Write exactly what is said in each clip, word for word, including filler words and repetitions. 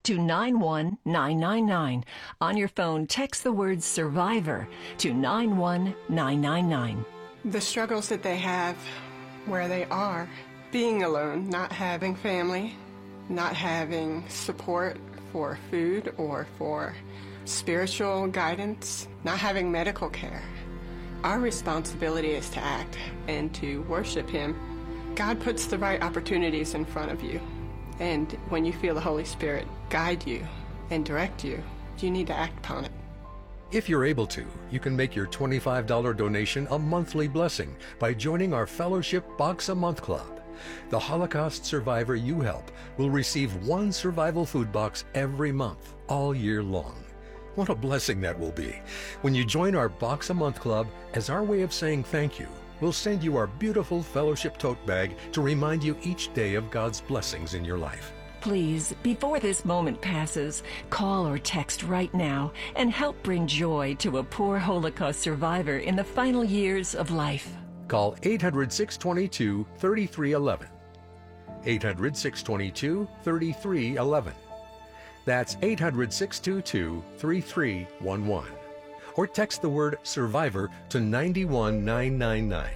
to nine one nine nine nine. On your phone, text the word survivor to nine one nine nine nine. The struggles that they have where they are, being alone, not having family, not having support for food or for spiritual guidance, not having medical care. Our responsibility is to act and to worship Him. God puts the right opportunities in front of you. And when you feel the Holy Spirit guide you and direct you, you need to act upon it. If you're able to, you can make your twenty-five dollars donation a monthly blessing by joining our Fellowship Box a Month Club. The Holocaust survivor you help will receive one survival food box every month, all year long. What a blessing that will be. When you join our Box a Month Club, as our way of saying thank you, we'll send you our beautiful Fellowship tote bag to remind you each day of God's blessings in your life. Please, before this moment passes, call or text right now and help bring joy to a poor Holocaust survivor in the final years of life. Call eight hundred, six two two, three three one one. eight hundred, six two two, three three one one. That's eight hundred, six two two, three three one one. Or text the word survivor to nine one nine nine nine.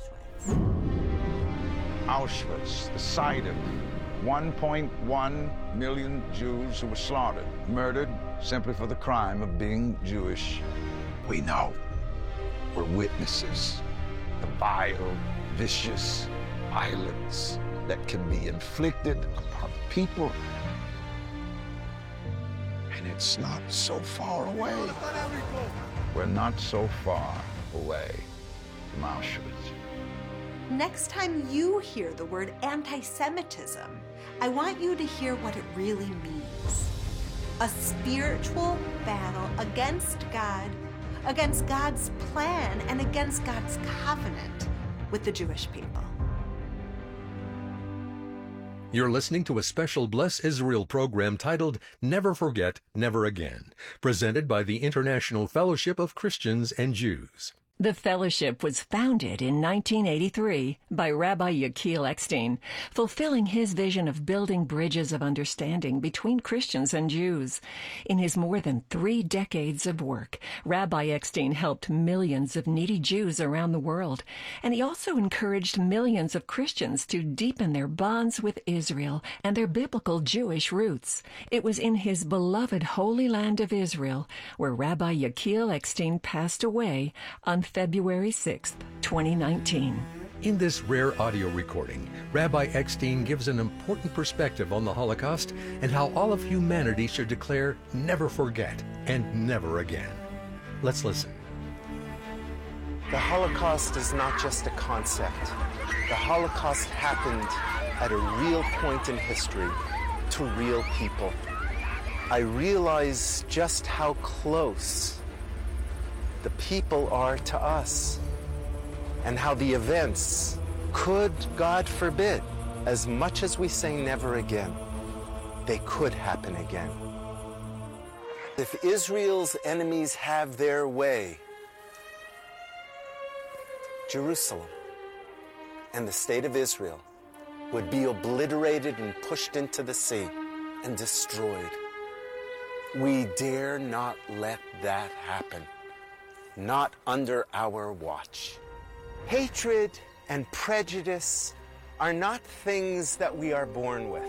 Auschwitz, the site of one point one million Jews who were slaughtered, murdered simply for the crime of being Jewish. We know. We're witnesses. The vile, vicious violence that can be inflicted upon people. And it's not so far away. We're not so far away from Auschwitz. Next time you hear the word anti-Semitism, I want you to hear what it really means. A spiritual battle against God, against God's plan, and against God's covenant with the Jewish people. You're listening to a special Bless Israel program titled Never Forget, Never Again, presented by the International Fellowship of Christians and Jews. The fellowship was founded in nineteen eighty-three by Rabbi Yechiel Eckstein, fulfilling his vision of building bridges of understanding between Christians and Jews. In his more than three decades of work, Rabbi Eckstein helped millions of needy Jews around the world, and he also encouraged millions of Christians to deepen their bonds with Israel and their biblical Jewish roots. It was in his beloved Holy Land of Israel where Rabbi Yechiel Eckstein passed away on February sixth, twenty nineteen. In this rare audio recording, Rabbi Eckstein gives an important perspective on the Holocaust and how all of humanity should declare never forget and never again. Let's listen. The Holocaust is not just a concept. The Holocaust happened at a real point in history to real people. I realize just how close the people are to us, and how the events could, God forbid, as much as we say never again, they could happen again. If Israel's enemies have their way, Jerusalem and the state of Israel would be obliterated and pushed into the sea and destroyed. We dare not let that happen. Not under our watch. Hatred and prejudice are not things that we are born with.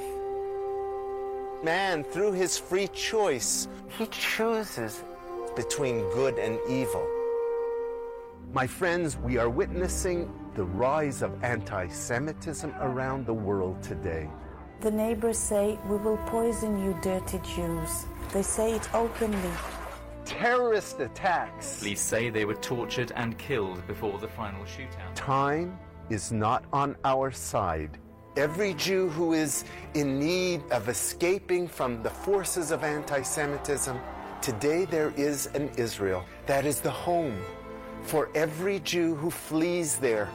Man, through his free choice, he chooses between good and evil. My friends, we are witnessing the rise of anti-Semitism around the world today. The neighbors say, "We will poison you, dirty Jews." They say it openly. Terrorist attacks. Police say they were tortured and killed before the final shootout. Time is not on our side. Every Jew who is in need of escaping from the forces of anti-Semitism, today there is an Israel that is the home for every Jew who flees there.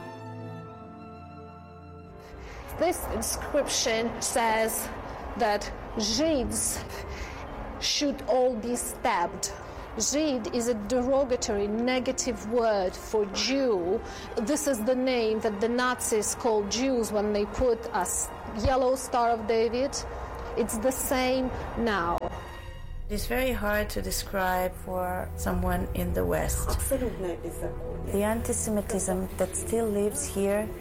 This inscription says that Jews should all be stabbed. Žid is a derogatory, negative word for Jew. This is the name that the Nazis called Jews when they put a yellow Star of David. It's the same now. It's very hard to describe for someone in the West. The anti-Semitism that still lives here.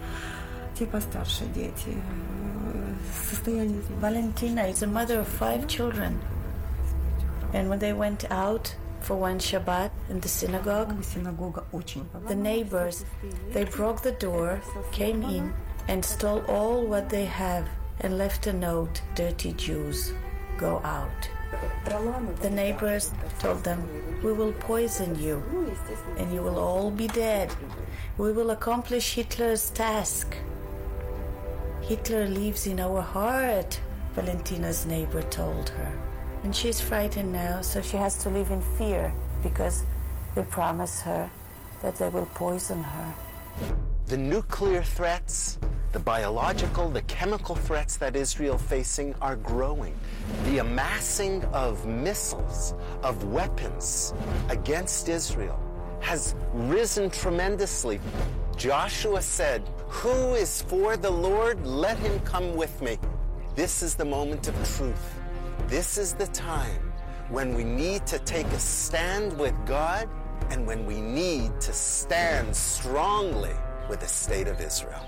Valentina is a mother of five children. And when they went out for one Shabbat in the synagogue, the neighbors, they broke the door, came in, and stole all what they have and left a note, "Dirty Jews, go out." The neighbors told them, "We will poison you, and you will all be dead. We will accomplish Hitler's task." "Hitler lives in our heart," Valentina's neighbor told her. And she's frightened now, so she has to live in fear because they promise her that they will poison her. The nuclear threats, the biological, the chemical threats that Israel facing are growing. The amassing of missiles, of weapons against Israel has risen tremendously. Joshua said, "Who is for the Lord? Let him come with me." This is the moment of truth. This is the time when we need to take a stand with God and when we need to stand strongly with the state of Israel.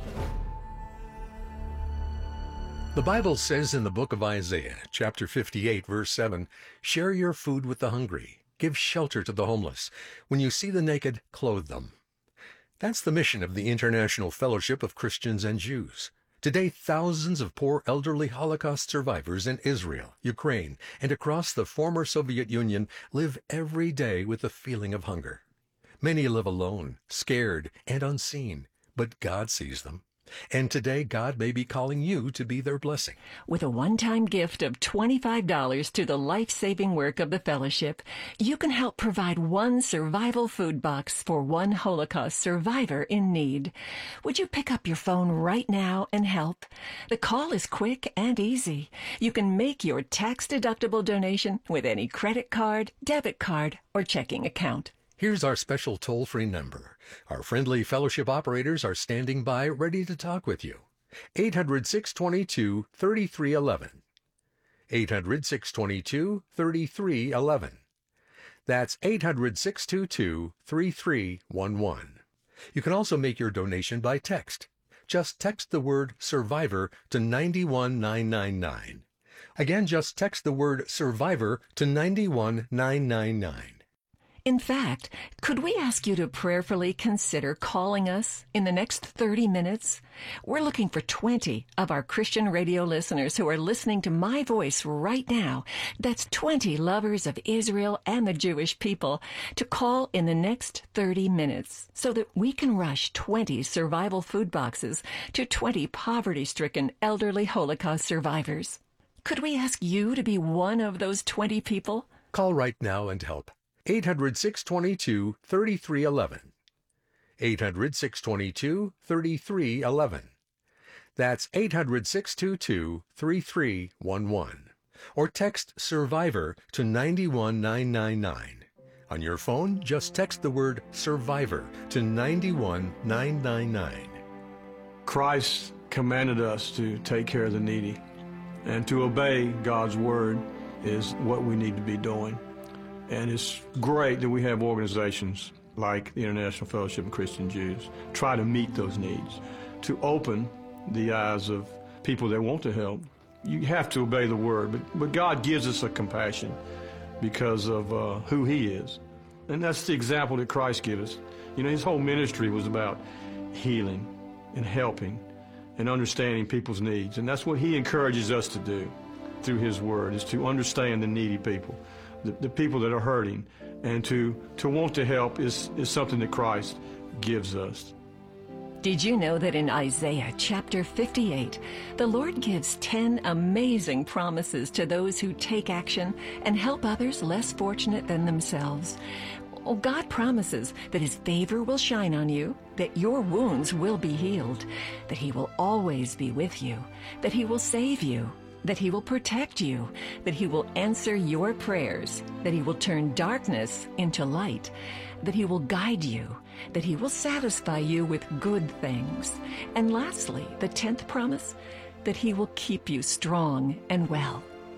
The Bible says in the book of Isaiah, chapter fifty-eight, verse seven, "Share your food with the hungry. Give shelter to the homeless. When you see the naked, clothe them." That's the mission of the International Fellowship of Christians and Jews. Today, thousands of poor elderly Holocaust survivors in Israel, Ukraine, and across the former Soviet Union live every day with the feeling of hunger. Many live alone, scared, and unseen, but God sees them. And today, God may be calling you to be their blessing. With a one-time gift of twenty-five dollars to the life-saving work of the Fellowship, you can help provide one survival food box for one Holocaust survivor in need. Would you pick up your phone right now and help? The call is quick and easy. You can make your tax-deductible donation with any credit card, debit card, or checking account. Here's our special toll-free number. Our friendly fellowship operators are standing by, ready to talk with you. eight hundred, six two two, three three one one. eight hundred, six two two, three three one one. That's eight hundred, six two two, three three one one. You can also make your donation by text. Just text the word SURVIVOR to nine one nine nine nine. Again, just text the word SURVIVOR to nine one nine nine nine. In fact, could we ask you to prayerfully consider calling us in the next thirty minutes? We're looking for twenty of our Christian radio listeners who are listening to my voice right now. That's twenty lovers of Israel and the Jewish people to call in the next thirty minutes so that we can rush twenty survival food boxes to twenty poverty-stricken elderly Holocaust survivors. Could we ask you to be one of those twenty people? Call right now and help. eight hundred, six two two, three three one one. eight hundred, six two two, three three one one. That's eight hundred, six two two, three three one one. Or text SURVIVOR to nine one nine nine nine. On your phone, just text the word SURVIVOR to nine one nine nine nine. Christ commanded us to take care of the needy, and to obey God's word is what we need to be doing. And it's great that we have organizations like the International Fellowship of Christian Jews try to meet those needs, to open the eyes of people that want to help. You have to obey the word, but, but God gives us a compassion because of uh, who he is. And that's the example that Christ gives us. You know, his whole ministry was about healing and helping and understanding people's needs. And that's what he encourages us to do through his word, is to understand the needy people. The, the people that are hurting, and to, to want to help is, is something that Christ gives us. Did you know that in Isaiah chapter fifty-eight, the Lord gives ten amazing promises to those who take action and help others less fortunate than themselves? Oh, God promises that his favor will shine on you, that your wounds will be healed, that he will always be with you, that he will save you, that he will protect you, that he will answer your prayers, that he will turn darkness into light, that he will guide you, that he will satisfy you with good things. And lastly, the tenth promise, that he will keep you strong and well.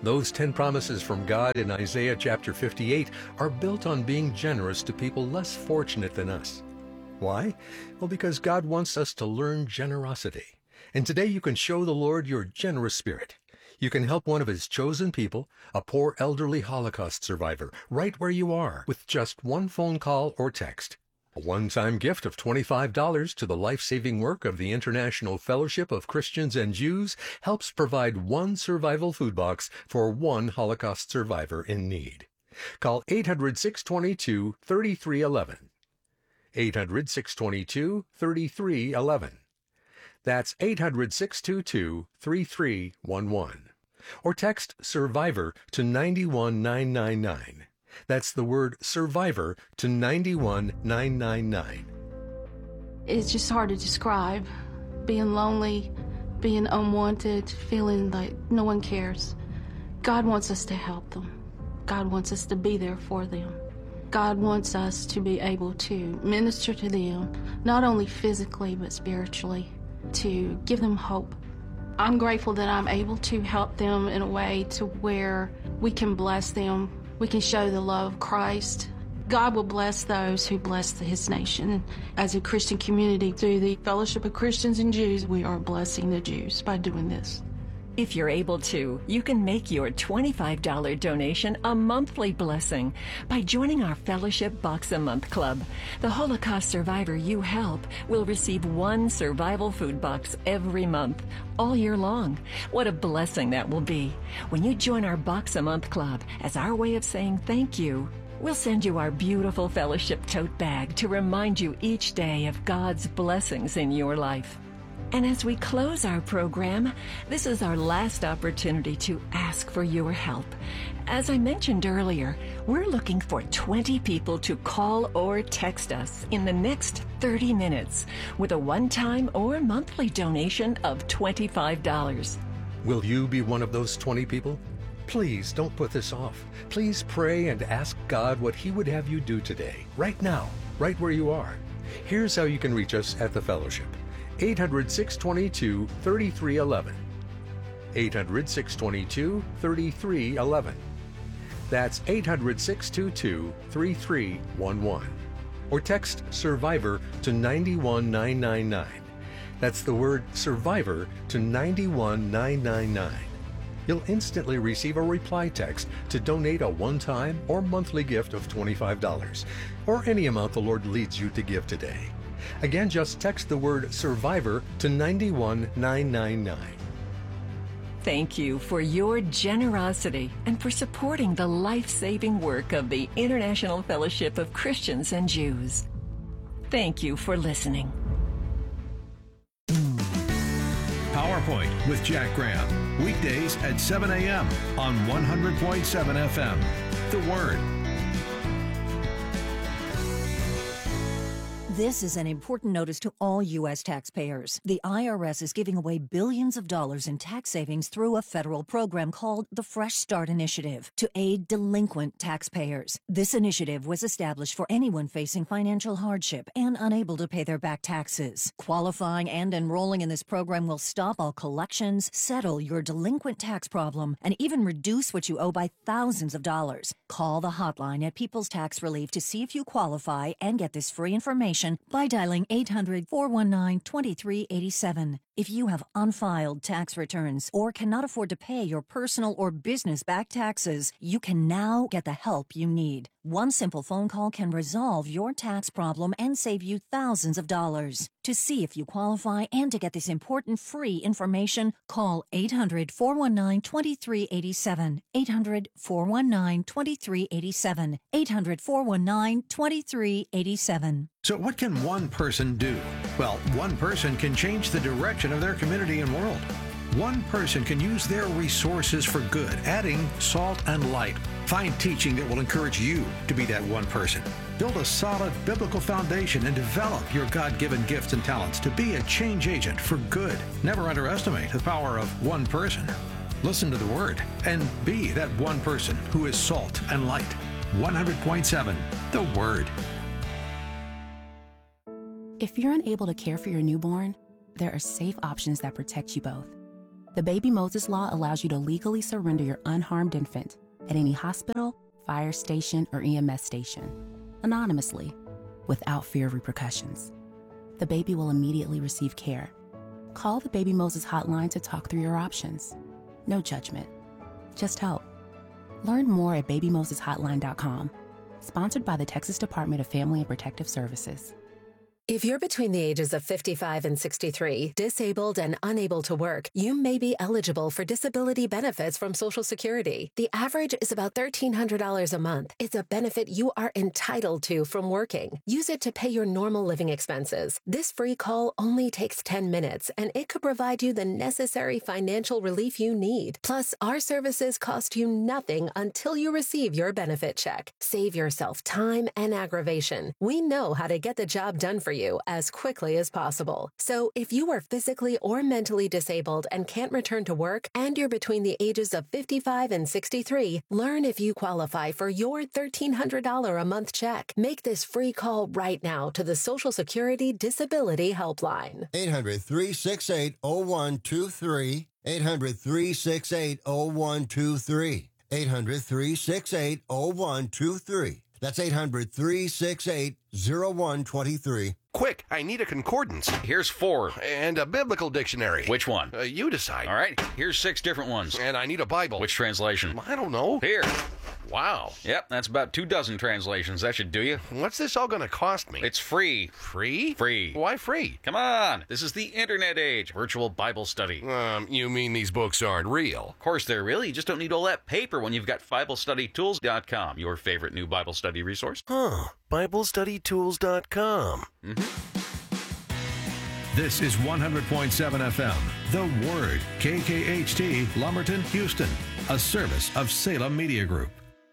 Those ten promises from God in Isaiah chapter fifty-eight are built on being generous to people less fortunate than us. Why? Well, because God wants us to learn generosity. And today you can show the Lord your generous spirit. You can help one of His chosen people, a poor elderly Holocaust survivor, right where you are, with just one phone call or text. A one-time gift of twenty-five dollars to the life-saving work of the International Fellowship of Christians and Jews helps provide one survival food box for one Holocaust survivor in need. Call eight hundred, six two two, three three one one. eight hundred, six two two, three three one one. That's eight hundred, six two two, three three one one. Or text SURVIVOR to nine one nine nine nine. That's the word SURVIVOR to nine one nine nine nine. It's just hard to describe. Being lonely, being unwanted, feeling like no one cares. God wants us to help them. God wants us to be there for them. God wants us to be able to minister to them, not only physically but spiritually, to give them hope. I'm grateful that I'm able to help them in a way to where we can bless them. We can show the love of Christ. God will bless those who bless His nation. As a Christian community, through the Fellowship of Christians and Jews, we are blessing the Jews by doing this. If you're able to, you can make your twenty-five dollars donation a monthly blessing by joining our Fellowship Box a Month Club. The Holocaust survivor you help will receive one survival food box every month, all year long. What a blessing that will be. When you join our Box a Month Club, as our way of saying thank you, we'll send you our beautiful Fellowship tote bag to remind you each day of God's blessings in your life. And as we close our program, this is our last opportunity to ask for your help. As I mentioned earlier, we're looking for twenty people to call or text us in the next thirty minutes with a one-time or monthly donation of twenty-five dollars. Will you be one of those twenty people? Please don't put this off. Please pray and ask God what He would have you do today, right now, right where you are. Here's how you can reach us at the Fellowship. eight hundred, six two two, three three one one. eight hundred, six two two, three three one one. That's eight hundred, six two two, three three one one. Or text SURVIVOR to nine one nine nine nine. That's the word SURVIVOR to nine one nine nine nine. You'll instantly receive a reply text to donate a one-time or monthly gift of twenty-five dollars, or any amount the Lord leads you to give today. Again, just text the word SURVIVOR to nine one nine nine nine. Thank you for your generosity and for supporting the life-saving work of the International Fellowship of Christians and Jews. Thank you for listening. PowerPoint with Jack Graham. Weekdays at seven a.m. on one hundred point seven F M. The Word. This is an important notice to all U S taxpayers. The I R S is giving away billions of dollars in tax savings through a federal program called the Fresh Start Initiative to aid delinquent taxpayers. This initiative was established for anyone facing financial hardship and unable to pay their back taxes. Qualifying and enrolling in this program will stop all collections, settle your delinquent tax problem, and even reduce what you owe by thousands of dollars. Call the hotline at People's Tax Relief to see if you qualify and get this free information by dialing eight hundred, four one nine, two three eight seven. If you have unfiled tax returns or cannot afford to pay your personal or business back taxes, you can now get the help you need. One simple phone call can resolve your tax problem and save you thousands of dollars. To see if you qualify and to get this important free information, call eight hundred, four one nine, two three eight seven, eight hundred, four one nine, two three eight seven, eight hundred, four one nine, two three eight seven. So what can one person do? Well, one person can change the direction of their community and world. One person can use their resources for good, adding salt and light. Find teaching that will encourage you to be that one person. Build a solid biblical foundation and develop your God-given gifts and talents to be a change agent for good. Never underestimate the power of one person. Listen to the Word and be that one person who is salt and light. one hundred point seven, The Word. If you're unable to care for your newborn, there are safe options that protect you both. The Baby Moses Law allows you to legally surrender your unharmed infant at any hospital, fire station, or E M S station, anonymously, without fear of repercussions. The baby will immediately receive care. Call the Baby Moses hotline to talk through your options. No judgment, just help. Learn more at baby moses hotline dot com. Sponsored by the Texas Department of Family and Protective Services. If you're between the ages of fifty-five and sixty-three, disabled and unable to work, you may be eligible for disability benefits from Social Security. The average is about thirteen hundred dollars a month. It's a benefit you are entitled to from working. Use it to pay your normal living expenses. This free call only takes ten minutes, and it could provide you the necessary financial relief you need. Plus, our services cost you nothing until you receive your benefit check. Save yourself time and aggravation. We know how to get the job done for you as quickly as possible. So if you are physically or mentally disabled and can't return to work, and you're between the ages of fifty-five and sixty-three, learn if you qualify for your thirteen hundred dollars a month check. Make this free call right now to the Social Security Disability Helpline. eight hundred, three six eight, zero one two three. eight hundred, three six eight, zero one two three. eight hundred, three six eight, zero one two three. That's eight hundred, three six eight, zero one two three. Quick, I need a concordance. Here's four. And a biblical dictionary. Which one? Uh, you decide. All right, here's six different ones. And I need a Bible. Which translation? I don't know. Here. Wow. Yep, that's about two dozen translations. That should do you. What's this all going to cost me? It's free. Free? Free. Why free? Come on. This is the internet age. Virtual Bible study. Um, you mean these books aren't real? Of course they're real. You just don't need all that paper when you've got Bible Study Tools dot com, your favorite new Bible study resource. Huh. Bible Study Tools dot com. Mm-hmm. This is one hundred point seven F M, The Word, K K H T, Lumberton, Houston, a service of Salem Media Group.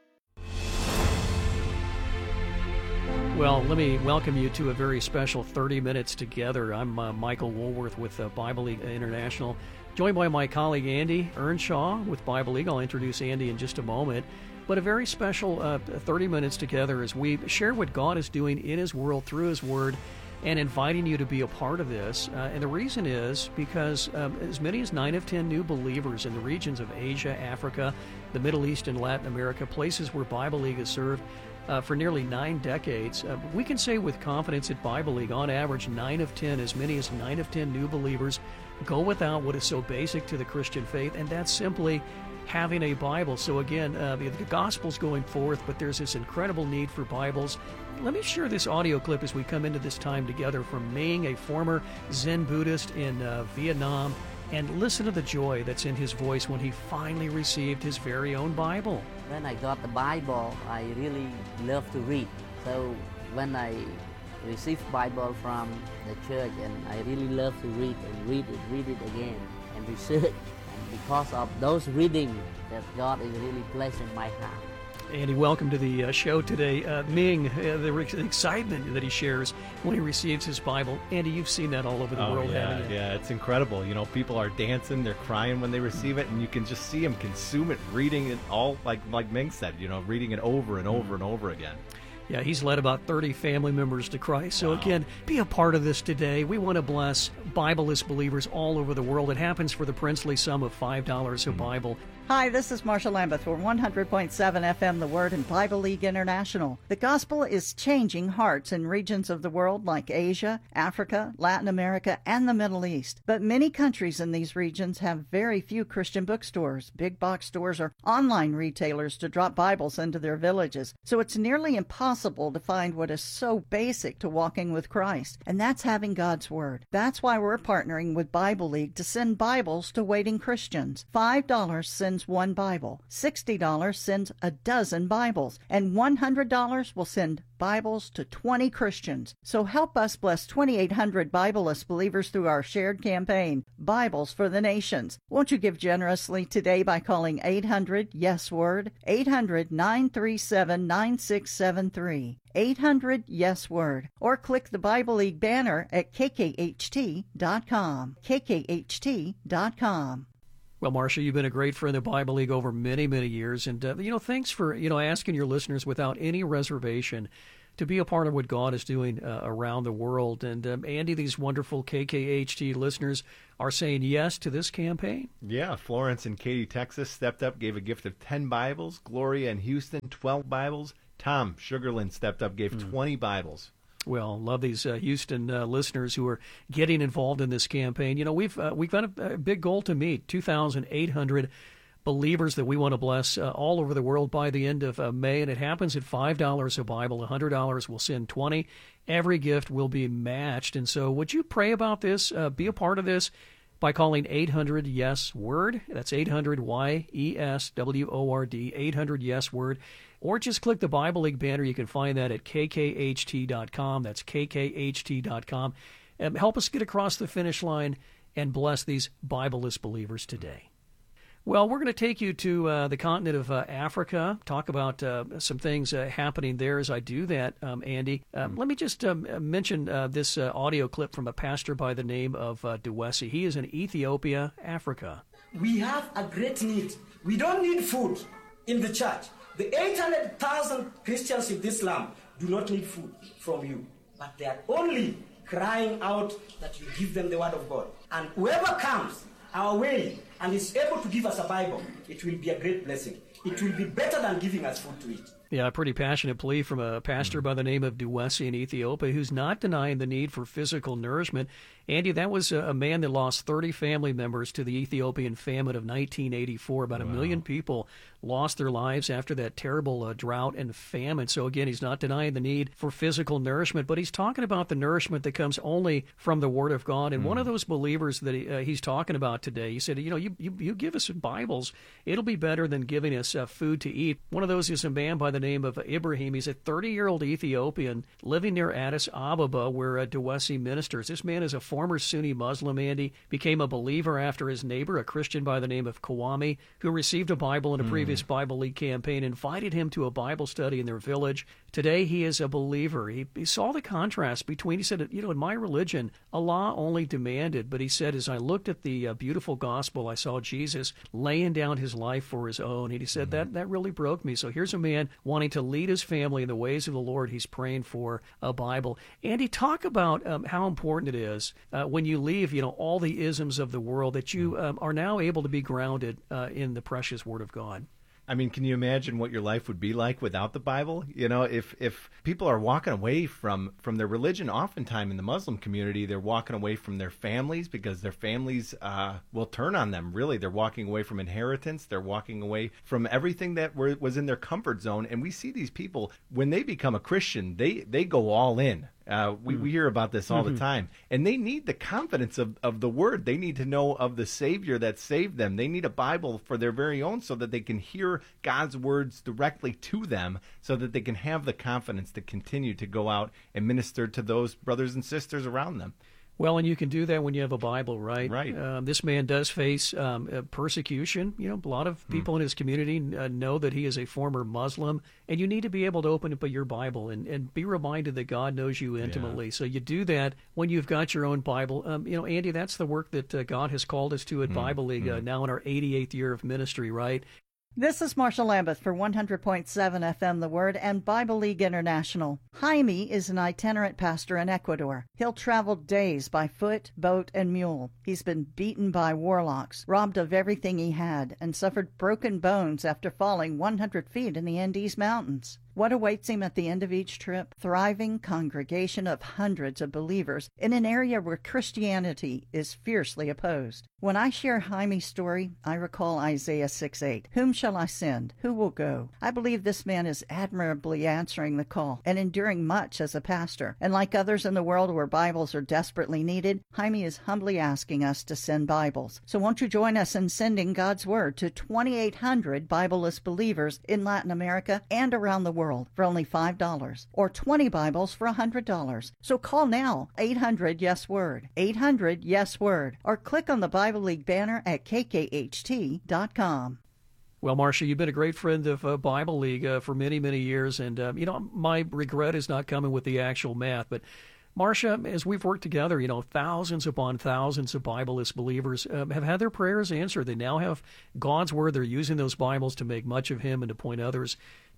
Well, let me welcome you to a very special thirty minutes together. I'm uh, Michael Woolworth with uh, Bible League International, joined by my colleague Andy Earnshaw with Bible League. I'll introduce Andy in just a moment. But a very special uh, thirty minutes together as we share what God is doing in His world through His Word, and inviting you to be a part of this. Uh, and the reason is because um, as many as nine of ten new believers in the regions of Asia, Africa, the Middle East, and Latin America, places where Bible League has served uh, for nearly nine decades, uh, we can say with confidence at Bible League, on average, nine of ten, as many as nine of ten new believers go without what is so basic to the Christian faith, and that's simply having a Bible. So again, uh, the, the gospel's going forth, but there's this incredible need for Bibles. Let me share this audio clip as we come into this time together from Ming, a former Zen Buddhist in uh, Vietnam, and listen to the joy that's in his voice when he finally received his very own Bible. When I got the Bible, I really love to read. So when I received Bible from the church, and I really love to read and read it, read it again, and research. Because of those reading, that God is really blessing my heart. Andy, welcome to the uh, show today. Uh, Ming, uh, the re- excitement that he shares when he receives his Bible. Andy, you've seen that all over the oh, world, yeah, haven't you? Yeah, it's incredible. You know, people are dancing, they're crying when they receive it, and you can just see them consume it, reading it all, like like Ming said, you know, reading it over and over and over again. Yeah, he's led about thirty family members to Christ. So wow. Again, be a part of this today. We want to bless Bibleless believers all over the world. It happens for the princely sum of five dollars a mm-hmm. Bible. Hi, this is Marsha Lambeth for one hundred point seven F M, The Word, and Bible League International. The gospel is changing hearts in regions of the world like Asia, Africa, Latin America, and the Middle East. But many countries in these regions have very few Christian bookstores, big box stores, or online retailers to drop Bibles into their villages. So it's nearly impossible to find what is so basic to walking with Christ, and that's having God's Word. That's why we're partnering with Bible League to send Bibles to waiting Christians. five dollars sends one Bible, sixty dollars sends a dozen Bibles, and one hundred dollars will send Bibles to twenty Christians. So help us bless twenty-eight hundred Bibleless believers through our shared campaign, Bibles for the Nations. Won't you give generously today by calling eight hundred yes word, eight hundred, nine three seven, nine six seven three, eight hundred yes word, or click the Bible League banner at K K H T dot com, K K H T dot com. Well, Marsha, you've been a great friend of Bible League over many, many years. And, uh, you know, thanks for, you know, asking your listeners without any reservation to be a part of what God is doing uh, around the world. And um, Andy, these wonderful K K H T listeners are saying yes to this campaign. Yeah, Florence in Katy, Texas stepped up, gave a gift of ten Bibles. Gloria in Houston, twelve Bibles. Tom Sugarland stepped up, gave mm. twenty Bibles. Well, love these uh, Houston uh, listeners who are getting involved in this campaign. You know, we've uh, we've got a, a big goal to meet, two thousand eight hundred believers that we want to bless uh, all over the world by the end of uh, May, and it happens at five dollars a Bible. one hundred dollars will send twenty. Every gift will be matched. And so would you pray about this, uh, be a part of this, by calling eight hundred yes word. That's eight hundred Y E S W O R D, eight hundred yes word. Or just click the Bible League banner. You can find that at K K H T dot com. That's K K H T dot com. Um, help us get across the finish line and bless these Bibleless believers today. Well, we're going to take you to uh, the continent of uh, Africa, talk about uh, some things uh, happening there as I do that, um, Andy. Uh, mm. Let me just um, mention uh, this uh, audio clip from a pastor by the name of uh, Dewesi. He is in Ethiopia, Africa. We have a great need. We don't need food in the church. The eight hundred thousand Christians in this land do not need food from you, but they are only crying out that you give them the word of God. And whoever comes our way and is able to give us a Bible, it will be a great blessing. It will be better than giving us food to eat. Yeah, a pretty passionate plea from a pastor by the name of Dewesi in Ethiopia, who's not denying the need for physical nourishment. Andy, that was a man that lost thirty family members to the Ethiopian famine of nineteen eighty-four. About wow. a million people lost their lives after that terrible uh, drought and famine. So again, he's not denying the need for physical nourishment, but he's talking about the nourishment that comes only from the Word of God. And mm. one of those believers that he, uh, he's talking about today, he said, you know, you, you, you give us Bibles, it'll be better than giving us uh, food to eat. One of those is a man by the name of Ibrahim. He's a thirty-year-old Ethiopian living near Addis Ababa, where uh, Dewesi ministers. This man is a former Sunni Muslim, Andy, became a believer after his neighbor, a Christian by the name of Kawami, who received a Bible in a mm. previous Bible League campaign, invited him to a Bible study in their village. Today, he is a believer. He, he saw the contrast between, he said, you know, in my religion, Allah only demanded, but he said, as I looked at the uh, beautiful gospel, I saw Jesus laying down his life for his own. And he said, mm. that, that really broke me. So here's a man wanting to lead his family in the ways of the Lord. He's praying for a Bible. Andy, talk about um, how important it is uh, when you leave, you know, all the isms of the world, that you um, are now able to be grounded uh, in the precious Word of God. I mean, can you imagine what your life would be like without the Bible? You know, if if people are walking away from, from their religion, oftentimes in the Muslim community, they're walking away from their families because their families uh, will turn on them. Really, they're walking away from inheritance. They're walking away from everything that were, was in their comfort zone. And we see these people, when they become a Christian, they, they go all in. Uh, we, mm. we hear about this all mm-hmm. the time. And they need the confidence of, of the Word. They need to know of the Savior that saved them. They need a Bible for their very own so that they can hear God's words directly to them, so that they can have the confidence to continue to go out and minister to those brothers and sisters around them. Well, and you can do that when you have a Bible, right? Right. Um, this man does face um, uh, persecution. You know, a lot of people mm. in his community uh, know that he is a former Muslim, and you need to be able to open up your Bible and, and be reminded that God knows you intimately. Yeah. So you do that when you've got your own Bible. Um, you know, Andy, that's the work that uh, God has called us to at mm. Bible League, mm. uh, now in our eighty-eighth year of ministry, right? This is Marsha Lambeth for one hundred point seven F M The Word and Bible League International. Jaime is an itinerant pastor in Ecuador. He'll travel days by foot, boat, and mule. He's been beaten by warlocks, robbed of everything he had, and suffered broken bones after falling one hundred feet in the Andes Mountains. What awaits him at the end of each trip? Thriving congregation of hundreds of believers in an area where Christianity is fiercely opposed. When I share Jaime's story, I recall Isaiah six eight. Whom shall I send? Who will go? I believe this man is admirably answering the call and enduring much as a pastor. And like others in the world where Bibles are desperately needed, Jaime is humbly asking us to send Bibles. So won't you join us in sending God's Word to twenty-eight hundred Bibleless believers in Latin America and around the world for only five dollars, or twenty Bibles for one hundred dollars. So call now, eight hundred yes word, eight hundred yes word, or click on the Bible League banner at K K H T dot com. Well, Marsha, you've been a great friend of uh, Bible League uh, for many, many years, and um, you know, my regret is not coming with the actual math, but Marsha, as we've worked together, you know, thousands upon thousands of Bibleless believers um, have had their prayers answered. They now have God's Word. They're using those Bibles to make much of Him and to point others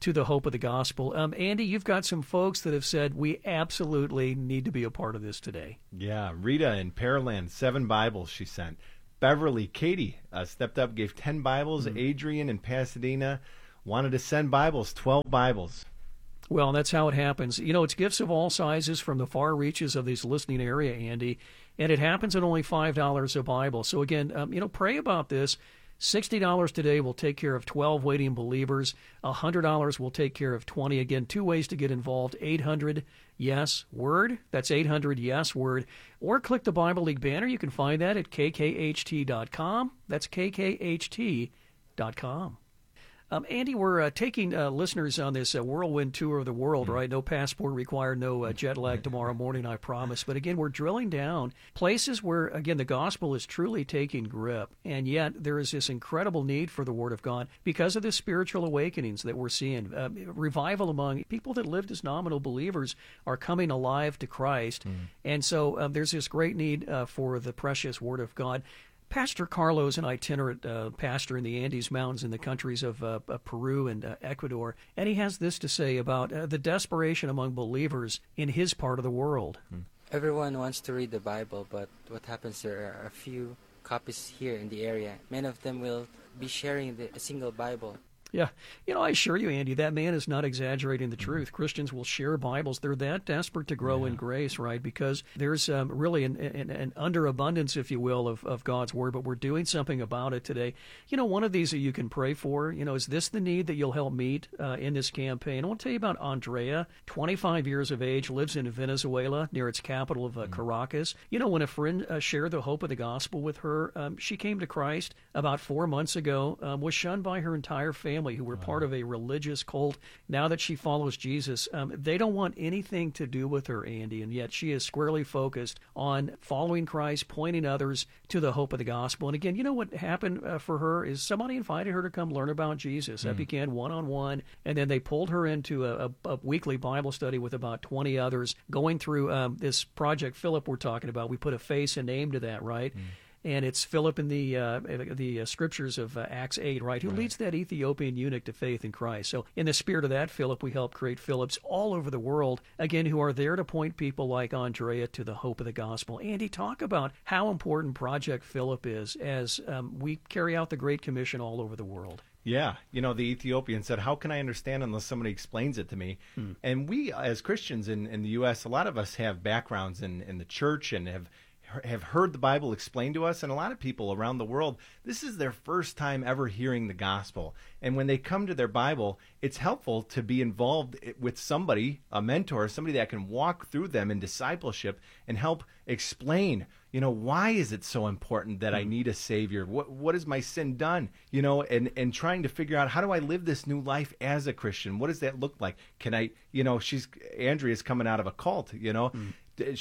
to the hope of the gospel. Um, Andy, you've got some folks that have said we absolutely need to be a part of this today. Yeah, Rita in Pearland, seven Bibles she sent. Beverly, Katie uh, stepped up, gave ten Bibles. Mm-hmm. Adrian in Pasadena wanted to send Bibles, twelve Bibles. Well, that's how it happens. You know, it's gifts of all sizes from the far reaches of this listening area, Andy, and it happens at only five dollars a Bible. So again, um, you know, pray about this. sixty dollars today will take care of twelve waiting believers. one hundred dollars will take care of twenty. Again, two ways to get involved. eight hundred yes word. That's eight hundred yes word. Or click the Bible League banner. You can find that at k k h t dot com. That's k k h t dot com. Um, Andy, we're uh, taking uh, listeners on this uh, whirlwind tour of the world, right? No passport required, no uh, jet lag tomorrow morning, I promise. But again, we're drilling down places where, again, the gospel is truly taking grip. And yet there is this incredible need for the Word of God because of the spiritual awakenings that we're seeing. Uh, revival among people that lived as nominal believers are coming alive to Christ. Mm. And so um, there's this great need uh, for the precious Word of God. Pastor Carlo is an itinerant uh, pastor in the Andes Mountains in the countries of uh, uh, Peru and uh, Ecuador, and he has this to say about uh, the desperation among believers in his part of the world. Everyone wants to read the Bible, but what happens, there are a few copies here in the area. Many of them will be sharing the, a single Bible. Yeah. You know, I assure you, Andy, that man is not exaggerating the truth. Christians will share Bibles. They're that desperate to grow yeah. in grace, right? Because there's um, really an, an, an underabundance, if you will, of, of God's Word, but we're doing something about it today. You know, one of these that you can pray for, you know, is this the need that you'll help meet uh, in this campaign? I want to tell you about Andrea, twenty-five years of age, lives in Venezuela, near its capital of uh, mm-hmm. Caracas. You know, when a friend uh, shared the hope of the gospel with her, um, she came to Christ about four months ago, um, was shunned by her entire family, who were part of a religious cult. Now that she follows Jesus, um, they don't want anything to do with her, Andy, and yet she is squarely focused on following Christ, pointing others to the hope of the gospel. And again, you know what happened uh, for her is somebody invited her to come learn about Jesus. Mm. That began one-on-one, and then they pulled her into a, a, a weekly Bible study with about twenty others, going through um, this Project Philip we're talking about. We put a face and name to that, right? Mm. And it's Philip in the uh, the uh, scriptures of uh, Acts eight, right, who right. leads that Ethiopian eunuch to faith in Christ. So in the spirit of that, Philip, we help create Philips all over the world, again, who are there to point people like Andrea to the hope of the gospel. Andy, talk about how important Project Philip is as um, we carry out the Great Commission all over the world. Yeah. You know, the Ethiopian said, how can I understand unless somebody explains it to me? Hmm. And we, as Christians in, in the U S, a lot of us have backgrounds in, in the church and have have heard the Bible explained to us, and a lot of people around the world, this is their first time ever hearing the gospel. And when they come to their Bible, it's helpful to be involved with somebody, a mentor, somebody that can walk through them in discipleship and help explain, you know, why is it so important that I need a Savior? What what has my sin done? You know, and, and trying to figure out, how do I live this new life as a Christian? What does that look like? Can I, you know, she's, Andrea's coming out of a cult, you know, mm.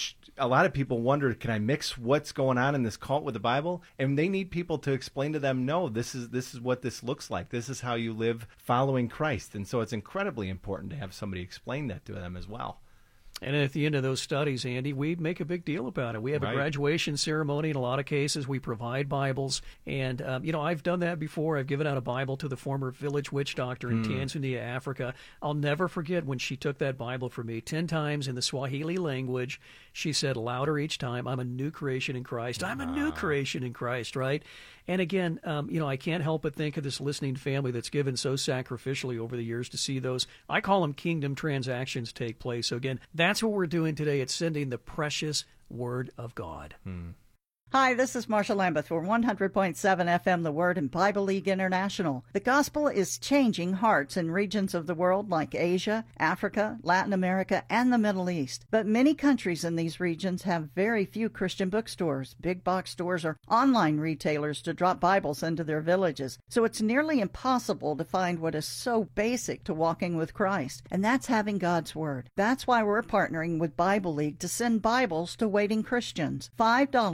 A lot of people wonder, can I mix what's going on in this cult with the Bible? And they need people to explain to them, no, this is this is what this looks like. This is how you live following Christ. And so it's incredibly important to have somebody explain that to them as well. And at the end of those studies, Andy, we make a big deal about it. We have right. a graduation ceremony. In a lot of cases, we provide Bibles. And, um, you know, I've done that before. I've given out a Bible to the former village witch doctor in mm. Tanzania, Africa. I'll never forget when she took that Bible for me ten times in the Swahili language. She said louder each time, I'm a new creation in Christ. I'm a new creation in Christ, right? And again, um, you know, I can't help but think of this listening family that's given so sacrificially over the years to see those, I call them kingdom transactions, take place. So again, that's what we're doing today. It's sending the precious Word of God. Hmm. Hi, this is Marsha Lambeth for one hundred point seven F M The Word and Bible League International. The gospel is changing hearts in regions of the world like Asia, Africa, Latin America, and the Middle East. But many countries in these regions have very few Christian bookstores, big box stores, or online retailers to drop Bibles into their villages. So it's nearly impossible to find what is so basic to walking with Christ, and that's having God's Word. That's why we're partnering with Bible League to send Bibles to waiting Christians. five dollars sends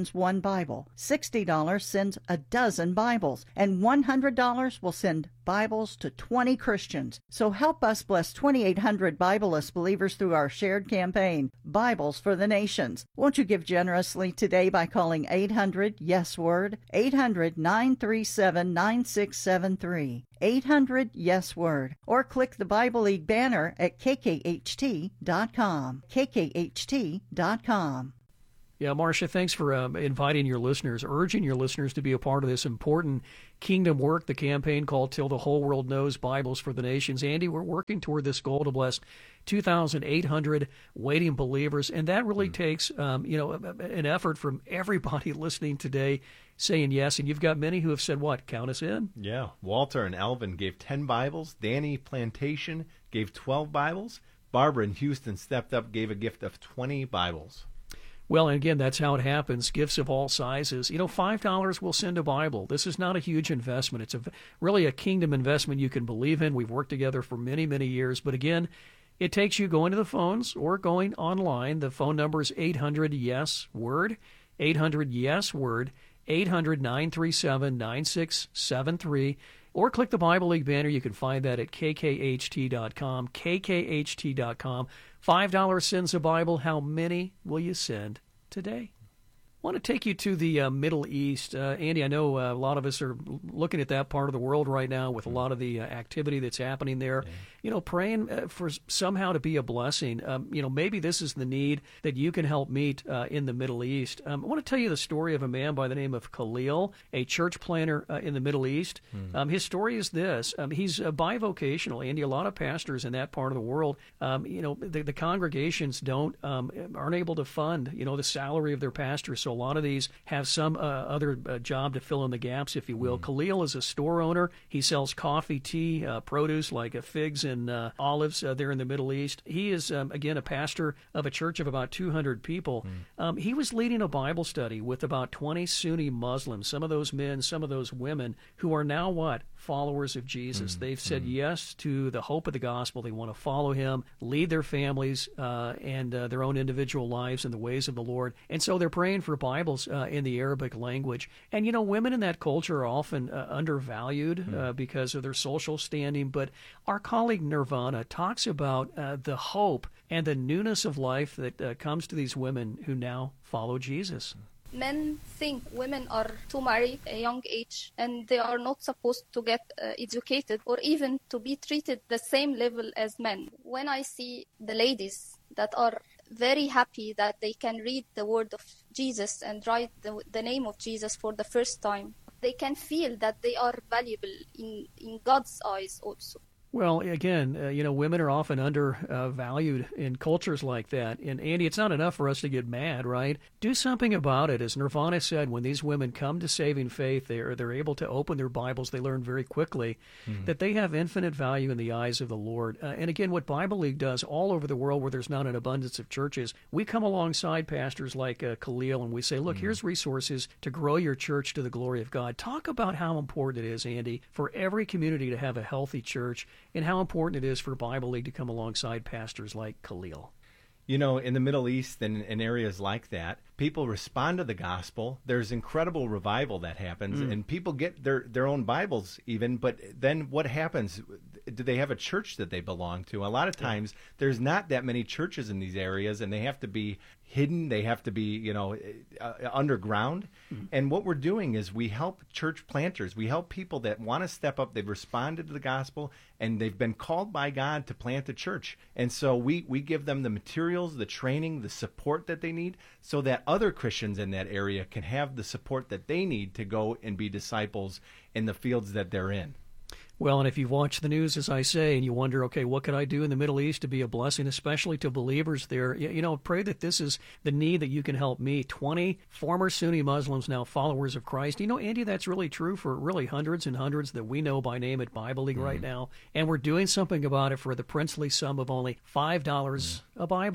sends one Bible. sixty dollars sends a dozen Bibles. And one hundred dollars will send Bibles to twenty Christians. So help us bless twenty-eight hundred Bibleless believers through our shared campaign, Bibles for the Nations. Won't you give generously today by calling eight hundred yes word, eight hundred nine three seven nine six seven three, eight hundred yes word, or click the Bible League banner at k k h t dot com, k k h t dot com. Yeah, Marcia, thanks for um, inviting your listeners, urging your listeners to be a part of this important kingdom work, the campaign called Till the Whole World Knows, Bibles for the Nations. Andy, we're working toward this goal to bless two thousand eight hundred waiting believers, and that really mm. takes um, you know, an effort from everybody listening today saying yes, and you've got many who have said, what, count us in? Yeah, Walter and Elvin gave ten Bibles, Danny Plantation gave twelve Bibles, Barbara in Houston stepped up, gave a gift of twenty Bibles. Well, and again, that's how it happens, gifts of all sizes. You know, five dollars will send a Bible. This is not a huge investment. It's a, really a kingdom investment you can believe in. We've worked together for many, many years. But again, it takes you going to the phones or going online. The phone number is eight hundred yes word, eight hundred yes word, eight hundred nine three seven nine six seven three. Or click the Bible League banner. You can find that at k k h t dot com, k k h t dot com. five dollars sends a Bible. How many will you send today? I want to take you to the uh, Middle East. Uh, Andy, I know uh, a lot of us are looking at that part of the world right now with a lot of the uh, activity that's happening there. Yeah. You know, praying uh, for somehow to be a blessing. Um, you know, maybe this is the need that you can help meet uh, in the Middle East. Um, I want to tell you the story of a man by the name of Khalil, a church planter uh, in the Middle East. Mm. Um, his story is this. Um, he's uh, bivocational. Andy, a lot of pastors in that part of the world, um, you know, the, the congregations don't, um, aren't able to fund, you know, the salary of their pastors. So a lot of these have some uh, other uh, job to fill in the gaps, if you will. Mm. Khalil is a store owner. He sells coffee, tea, uh, produce like uh, figs and uh, olives uh, there in the Middle East. He is, um, again, a pastor of a church of about two hundred people. Mm. Um, he was leading a Bible study with about twenty Sunni Muslims, some of those men, some of those women, who are now what? Followers of Jesus. Mm. They've said mm. yes to the hope of the gospel. They want to follow him, lead their families uh, and uh, their own individual lives in the ways of the Lord. And so they're praying for Bibles uh, in the Arabic language. And, you know, women in that culture are often uh, undervalued mm. uh, because of their social standing. But our colleague Nirvana talks about uh, the hope and the newness of life that uh, comes to these women who now follow Jesus. Men think women are to marry at a young age and they are not supposed to get uh, educated or even to be treated the same level as men. When I see the ladies that are very happy that they can read the word of Jesus and write the, the name of Jesus for the first time, they can feel that they are valuable in, in God's eyes also. Well, again, uh, you know, women are often undervalued uh, in cultures like that. And, Andy, it's not enough for us to get mad, right? Do something about it. As Nirvana said, when these women come to saving faith, they're, they're able to open their Bibles. They learn very quickly mm-hmm. that they have infinite value in the eyes of the Lord. Uh, and, again, what Bible League does all over the world where there's not an abundance of churches, we come alongside pastors like uh, Khalil and we say, look, mm-hmm. here's resources to grow your church to the glory of God. Talk about how important it is, Andy, for every community to have a healthy church, and how important it is for Bible League to come alongside pastors like Khalil. You know, in the Middle East and in areas like that, people respond to the gospel. There's incredible revival that happens, mm. and people get their, their own Bibles even, but then what happens? Do they have a church that they belong to? A lot of times, yeah. there's not that many churches in these areas, and they have to be hidden. They have to be, you know, uh, underground. Mm-hmm. And what we're doing is we help church planters. We help people that want to step up. They've responded to the gospel, and they've been called by God to plant a church. And so we, we give them the materials, the training, the support that they need so that other Christians in that area can have the support that they need to go and be disciples in the fields that they're in. Well, and if you've watched the news, as I say, and you wonder, okay, what could I do in the Middle East to be a blessing, especially to believers there? You know, pray that this is the need that you can help me. twenty former Sunni Muslims, now followers of Christ. You know, Andy, that's really true for really hundreds and hundreds that we know by name at Bible League mm. right now. And we're doing something about it for the princely sum of only five dollars mm. a Bible.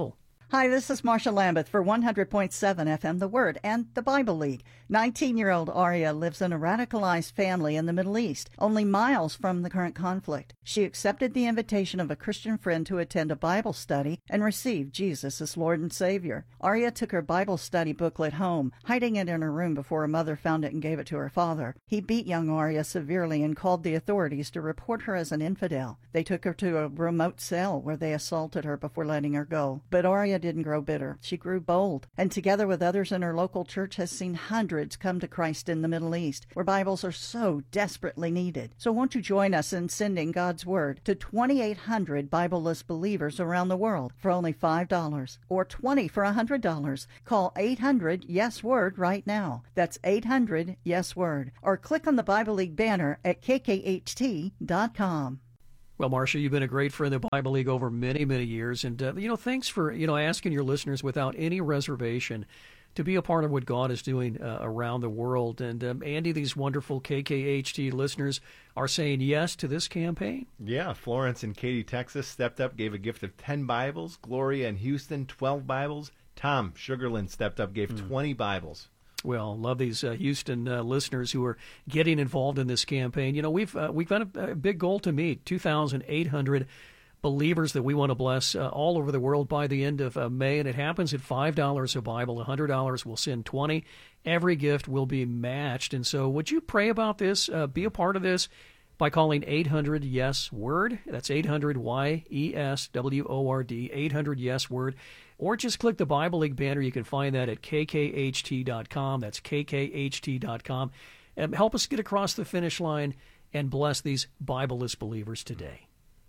Hi, this is Marsha Lambeth for one hundred point seven F M The Word and the Bible League. nineteen-year-old Aria lives in a radicalized family in the Middle East, only miles from the current conflict. She accepted the invitation of a Christian friend to attend a Bible study and received Jesus as Lord and Savior. Aria took her Bible study booklet home, hiding it in her room before her mother found it and gave it to her father. He beat young Aria severely and called the authorities to report her as an infidel. They took her to a remote cell where they assaulted her before letting her go. But Aria didn't grow bitter. She grew bold, and together with others in her local church has seen hundreds come to Christ in the Middle East, where Bibles are so desperately needed. So won't you join us in sending God's Word to twenty-eight hundred Bibleless believers around the world for only five dollars, or twenty for one hundred dollars. Call eight hundred yes word right now. That's eight hundred yes word. Or click on the Bible League banner at k k h t dot com. Well, Marsha, you've been a great friend of the Bible League over many, many years. And, uh, you know, thanks for, you know, asking your listeners without any reservation to be a part of what God is doing uh, around the world. And, um, Andy, these wonderful K K H T listeners are saying yes to this campaign. Yeah, Florence in Katy, Texas stepped up, gave a gift of ten Bibles. Gloria in Houston, twelve Bibles. Tom Sugarland stepped up, gave mm. twenty Bibles. Well, love these uh, Houston uh, listeners who are getting involved in this campaign. You know, we've uh, we've got a, a big goal to meet, two thousand eight hundred believers that we want to bless uh, all over the world by the end of uh, May, and it happens at five dollars a Bible. one hundred dollars will send twenty. Every gift will be matched. And so would you pray about this, uh, be a part of this, by calling eight hundred yes word. That's eight hundred Y E S W O R D, eight hundred yes word. Or just click the Bible League banner. You can find that at k k h t dot com. That's k k h t dot com. And help us get across the finish line and bless these Bibleless believers today.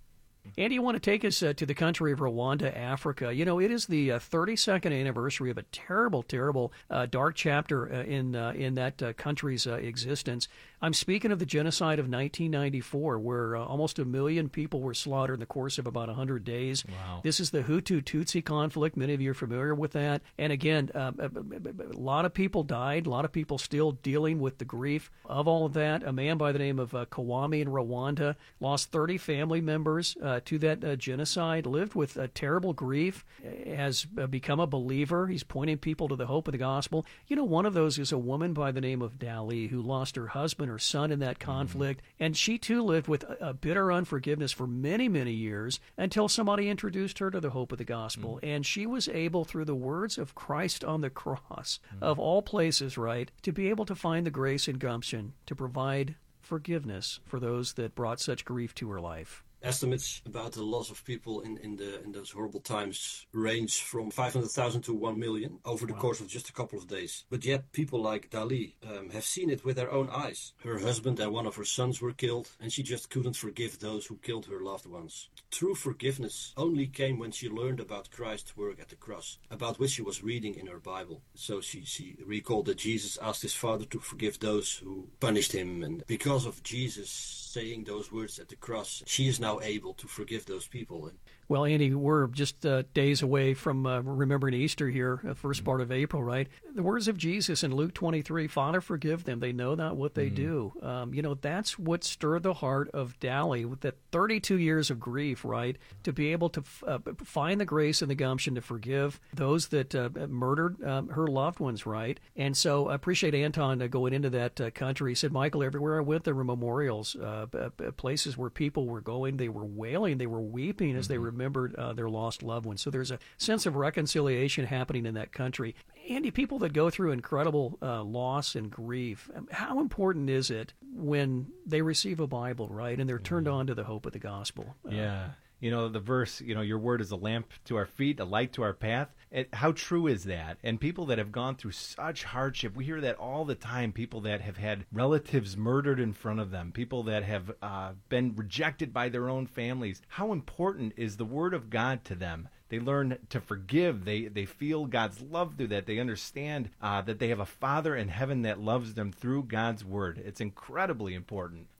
Andy, you want to take us uh, to the country of Rwanda, Africa. You know, it is the uh, thirty-second anniversary of a terrible, terrible, uh, dark chapter uh, in uh, in that uh, country's uh, existence. I'm speaking of the genocide of nineteen ninety-four, where uh, almost a million people were slaughtered in the course of about one hundred days. Wow. This is the Hutu-Tutsi conflict. Many of you are familiar with that. And again, uh, a, a, a lot of people died. A lot of people still dealing with the grief of all of that. A man by the name of uh, Kawami in Rwanda lost thirty family members uh, to that uh, genocide, lived with uh, terrible grief, has uh, become a believer. He's pointing people to the hope of the gospel. You know, one of those is a woman by the name of Dali, who lost her husband, her son in that conflict, mm-hmm. and she too lived with a, a bitter unforgiveness for many, many years until somebody introduced her to the hope of the gospel. Mm-hmm. And she was able, through the words of Christ on the cross, mm-hmm. of all places, right, to be able to find the grace and gumption to provide forgiveness for those that brought such grief to her life. Estimates about the loss of people in, in the in those horrible times range from five hundred thousand to one million over the wow. course of just a couple of days. But yet people like Dali um, have seen it with their own eyes. Her husband and one of her sons were killed, and she just couldn't forgive those who killed her loved ones. True forgiveness only came when she learned about Christ's work at the cross, about which she was reading in her Bible. So she, she recalled that Jesus asked his Father to forgive those who punished him, and because of Jesus saying those words at the cross, she is now able to forgive those people. Well, Andy, we're just uh, days away from uh, remembering Easter here, the first part of April, right? The words of Jesus in Luke twenty-three, Father, forgive them. They know not what they mm-hmm. do. Um, you know, that's what stirred the heart of Dali with that thirty-two years of grief, right? To be able to f- uh, find the grace and the gumption to forgive those that uh, murdered um, her loved ones, right? And so I appreciate Anton uh, going into that uh, country. He said, Michael, everywhere I went, there were memorials, uh, places where people were going. They were wailing. They were weeping as mm-hmm. they remembered uh, their lost loved ones. So there's a sense of reconciliation happening in that country. Andy, people that go through incredible uh, loss and grief, how important is it when they receive a Bible, right, and they're turned on to the hope of the gospel? Uh, yeah. You know, the verse, you know, your word is a lamp to our feet, a light to our path. It, how true is that? And people that have gone through such hardship, we hear that all the time, people that have had relatives murdered in front of them, people that have uh, been rejected by their own families. How important is the word of God to them? They learn to forgive. They they feel God's love through that. They understand uh, that they have a Father in heaven that loves them through God's word. It's incredibly important.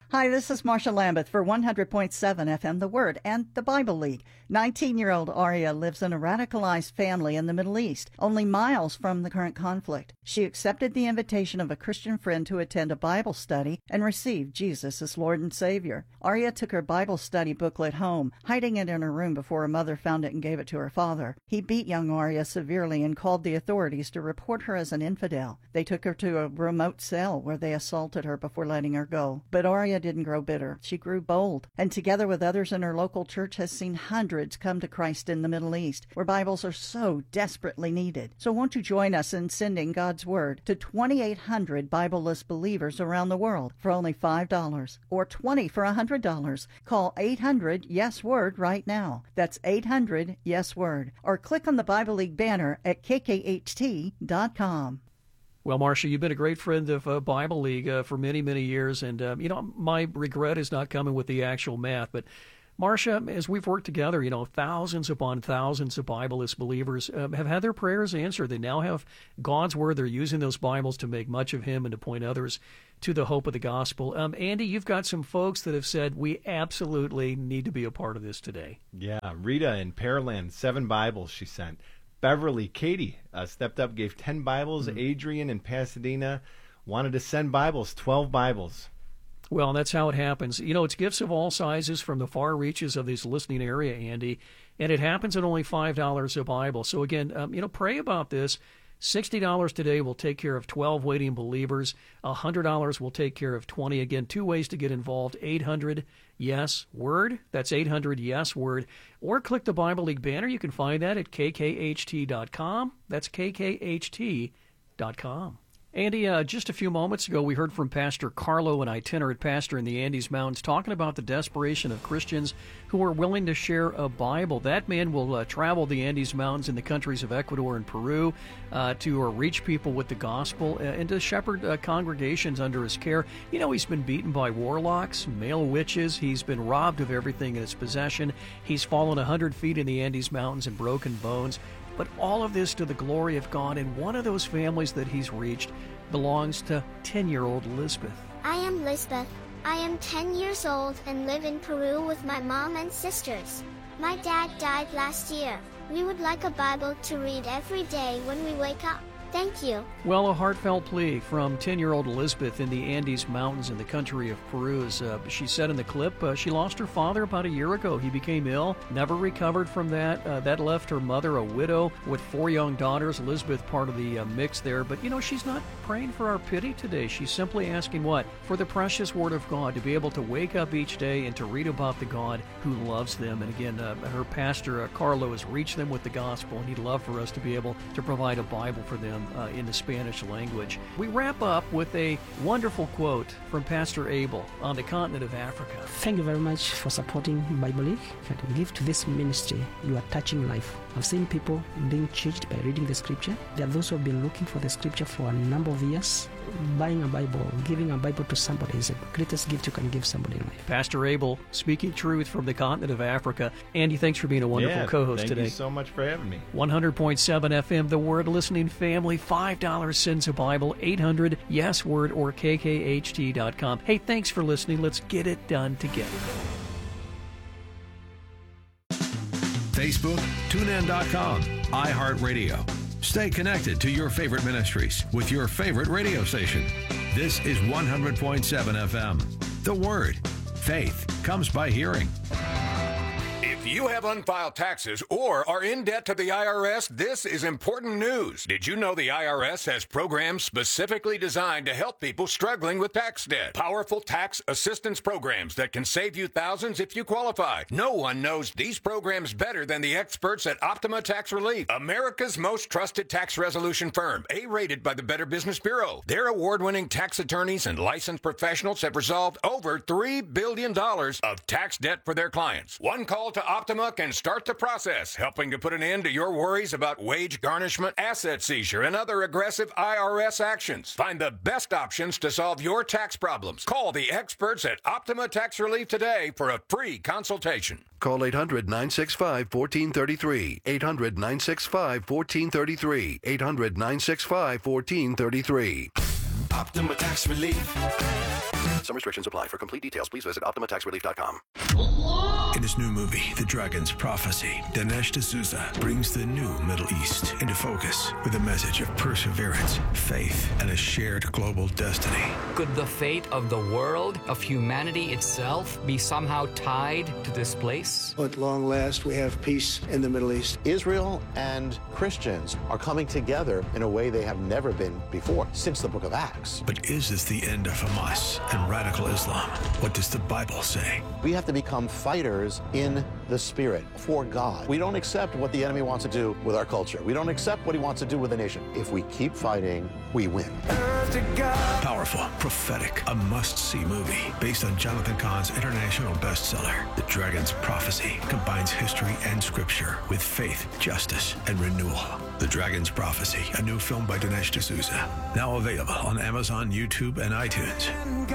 Hi, this is Marsha Lambeth for one hundred point seven F M The Word and the Bible League. nineteen-year-old Aria lives in a radicalized family in the Middle East, only miles from the current conflict. She accepted the invitation of a Christian friend to attend a Bible study and received Jesus as Lord and Savior. Aria took her Bible study booklet home, hiding it in her room before her mother found it and gave it to her father. He beat young Aria severely and called the authorities to report her as an infidel. They took her to a remote cell where they assaulted her before letting her go. But Aria didn't grow bitter. She grew bold, and together with others in her local church has seen hundreds come to Christ in the Middle East, where Bibles are so desperately needed. So won't you join us in sending God's Word to twenty-eight hundred Bibleless believers around the world for only five dollars, or twenty for one hundred dollars. Call eight hundred yes word right now. That's eight hundred yes word. Or click on the Bible League banner at k k h t dot com. Well, Marsha, you've been a great friend of uh, Bible League uh, for many, many years. And, um, you know, my regret is not coming with the actual math. But, Marsha, as we've worked together, you know, thousands upon thousands of Bibleless believers uh, have had their prayers answered. They now have God's Word. They're using those Bibles to make much of Him and to point others to the hope of the gospel. Um, Andy, you've got some folks that have said, we absolutely need to be a part of this today. Yeah, Rita in Pearland, seven Bibles she sent. Beverly, Katie uh, stepped up, gave ten Bibles. Mm-hmm. Adrian in Pasadena wanted to send Bibles, twelve Bibles. Well, that's how it happens. You know, it's gifts of all sizes from the far reaches of this listening area, Andy, and it happens at only five dollars a Bible. So again, um, you know, pray about this. sixty dollars today will take care of twelve waiting believers. one hundred dollars will take care of twenty. Again, two ways to get involved. eight hundred yes word. That's eight hundred yes word. Or click the Bible League banner. You can find that at k k h t dot com. That's k k h t dot com. Andy, uh, just a few moments ago, we heard from Pastor Carlo, an itinerant pastor in the Andes Mountains, talking about the desperation of Christians who are willing to share a Bible. That man will uh, travel the Andes Mountains in the countries of Ecuador and Peru uh, to uh, reach people with the gospel uh, and to shepherd uh, congregations under his care. You know, he's been beaten by warlocks, male witches. He's been robbed of everything in his possession. He's fallen one hundred feet in the Andes Mountains and broken bones. But all of this to the glory of God, and one of those families that he's reached belongs to ten-year-old Lisbeth. I am Lisbeth. I am ten years old and live in Peru with my mom and sisters. My dad died last year. We would like a Bible to read every day when we wake up. Thank you. Well, a heartfelt plea from ten-year-old Elizabeth in the Andes Mountains in the country of Peru. As uh, she said in the clip, uh, she lost her father about a year ago. He became ill, never recovered from that. Uh, that left her mother a widow with four young daughters. Elizabeth part of the uh, mix there. But, you know, she's not praying for our pity today. She's simply asking what? For the precious Word of God, to be able to wake up each day and to read about the God who loves them. And again, uh, her pastor, uh, Carlo, has reached them with the gospel, and he'd love for us to be able to provide a Bible for them Uh, in the Spanish language. We wrap up with a wonderful quote from Pastor Abel on the continent of Africa. Thank you very much for supporting Bible League. If you give to this ministry, you are touching life. I've seen people being changed by reading the scripture. There are those who have been looking for the scripture for a number of years. Buying a Bible, giving a Bible to somebody is the greatest gift you can give somebody in life. Pastor Abel, speaking truth from the continent of Africa. Andy, thanks for being a wonderful yeah, co-host thank today. Thank you so much for having me. one hundred point seven F M, The Word listening family, five dollars sends a Bible, eight hundred yes word or k k h t dot com. Hey, thanks for listening. Let's get it done together. Facebook, tune in dot com, iHeartRadio. Stay connected to your favorite ministries with your favorite radio station. This is one hundred point seven F M. The Word. Faith comes by hearing. If you have unfiled taxes or are in debt to the I R S, this is important news. Did you know the I R S has programs specifically designed to help people struggling with tax debt? Powerful tax assistance programs that can save you thousands if you qualify. No one knows these programs better than the experts at Optima Tax Relief, America's most trusted tax resolution firm, A-rated by the Better Business Bureau. Their award-winning tax attorneys and licensed professionals have resolved over three billion dollars of tax debt for their clients. One call to Optima can start the process, helping to put an end to your worries about wage garnishment, asset seizure, and other aggressive I R S actions. Find the best options to solve your tax problems. Call the experts at Optima Tax Relief today for a free consultation. Call eight hundred nine six five one four three three. eight hundred nine six five one four three three. eight hundred nine six five one four three three. Optima Tax Relief. Some restrictions apply. For complete details, please visit Optima Tax Relief dot com. In his new movie, The Dragon's Prophecy, Dinesh D'Souza brings the new Middle East into focus with a message of perseverance, faith, and a shared global destiny. Could the fate of the world, of humanity itself, be somehow tied to this place? At long last, we have peace in the Middle East. Israel and Christians are coming together in a way they have never been before, since the book of Acts. But is this the end of Hamas and radical Islam? What does the Bible say? We have to become fighters in the spirit for God. We don't accept what the enemy wants to do with our culture. We don't accept what he wants to do with the nation. If we keep fighting, we win. Powerful, prophetic, a must-see movie based on Jonathan Cahn's international bestseller. The Dragon's Prophecy combines history and scripture with faith, justice, and renewal. The Dragon's Prophecy, a new film by Dinesh D'Souza. Now available on Amazon, YouTube, and iTunes.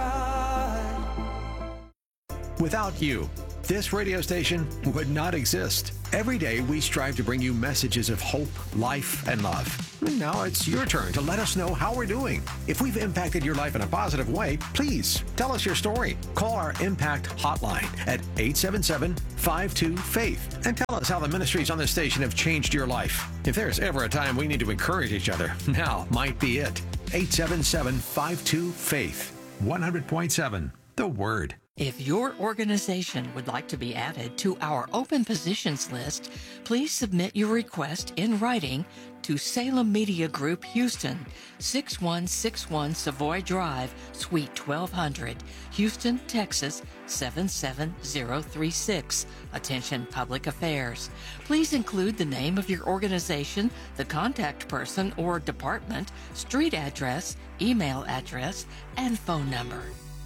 Without you, this radio station would not exist. Every day we strive to bring you messages of hope, life, and love. Now it's your turn to let us know how we're doing. If we've impacted your life in a positive way, please tell us your story. Call our Impact hotline at eight seven seven, five two, FAITH and tell us how the ministries on this station have changed your life. If there's ever a time we need to encourage each other, now might be it. eight seven seven, five two, FAITH. one hundred point seven, The Word. If your organization would like to be added to our open positions list, please submit your request in writing to Salem Media Group, Houston, six one six one Savoy Drive, Suite twelve hundred, Houston, Texas, seven seven zero three six. Attention Public Affairs. Please include the name of your organization, the contact person or department, street address, email address, and phone number.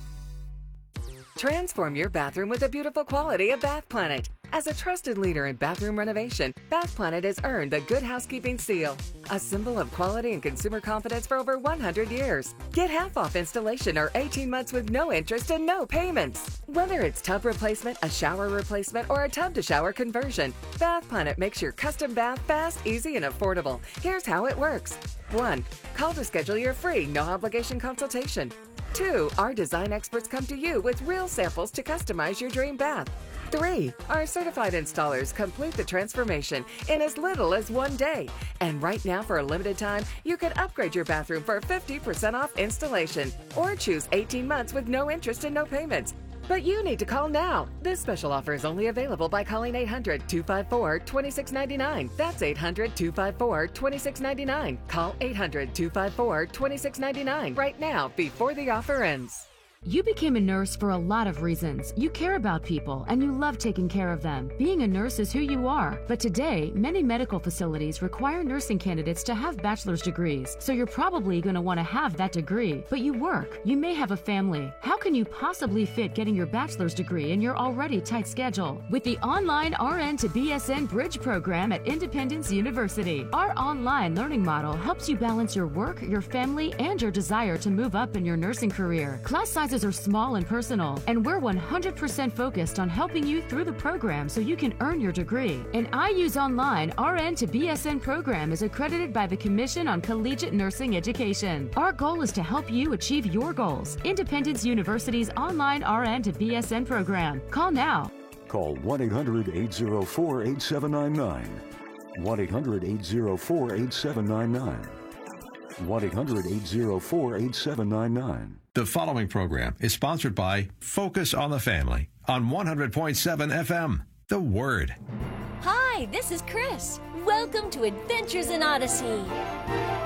Transform your bathroom with the beautiful quality of Bath Planet. As a trusted leader in bathroom renovation, Bath Planet has earned the Good Housekeeping seal, a symbol of quality and consumer confidence for over one hundred years. Get half off installation or eighteen months with no interest and no payments. Whether it's tub replacement, a shower replacement, or a tub-to-shower conversion, Bath Planet makes your custom bath fast, easy, and affordable. Here's how it works. one. Call to schedule your free, no-obligation consultation. two. Our design experts come to you with real samples to customize your dream bath. three. Our certified installers complete the transformation in as little as one day. And right now, for a limited time, you can upgrade your bathroom for fifty percent off installation or choose eighteen months with no interest and no payments. But you need to call now. This special offer is only available by calling eight hundred, two five four, two six nine nine. That's eight hundred, two five four, two six nine nine. Call eight hundred, two five four, two six nine nine right now before the offer ends. You became a nurse for a lot of reasons. You care about people and you love taking care of them. Being a nurse is who you are. But today, many medical facilities require nursing candidates to have bachelor's degrees. So you're probably going to want to have that degree. But you work. You may have a family. How can you possibly fit getting your bachelor's degree in your already tight schedule? With the online R N to B S N Bridge program at Independence University, our online learning model helps you balance your work, your family, and your desire to move up in your nursing career. Class size are small and personal, and we're one hundred percent focused on helping you through the program so you can earn your degree. An I U's Online R N to B S N program is accredited by the Commission on Collegiate Nursing Education. Our goal is to help you achieve your goals. Independence University's Online R N to B S N program. Call now. Call one eight hundred, eight oh four, eight seven nine nine. one eight hundred, eight oh four, eight seven nine nine. one eight hundred, eight oh four, eight seven nine nine. The following program is sponsored by Focus on the Family on one hundred point seven F M, The Word. Hi, this is Chris. Welcome to Adventures in Odyssey.